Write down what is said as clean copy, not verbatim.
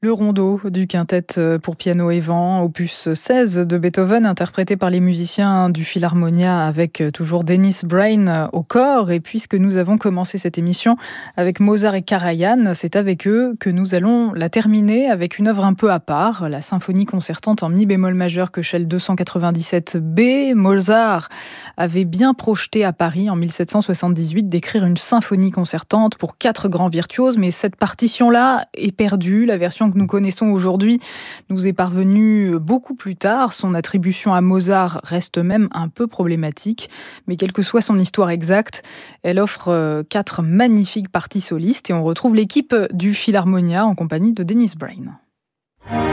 Le rondo du quintet pour piano et vent, opus 16 de Beethoven, interprété par les musiciens du Philharmonia avec toujours Dennis Brain au corps. Et puisque nous avons commencé cette émission avec Mozart et Karajan, c'est avec eux que nous allons la terminer avec une œuvre un peu à part, la symphonie concertante en mi bémol majeur Köchel 297b. Mozart avait bien projeté à Paris en 1778 d'écrire une symphonie concertante pour 4 grands virtuoses, mais cette partition-là est perdue. La version que nous connaissons aujourd'hui nous est parvenue beaucoup plus tard. Son attribution à Mozart reste même un peu problématique, mais quelle que soit son histoire exacte, elle offre 4 magnifiques parties solistes et on retrouve l'équipe du Philharmonia en compagnie de Dennis Brain.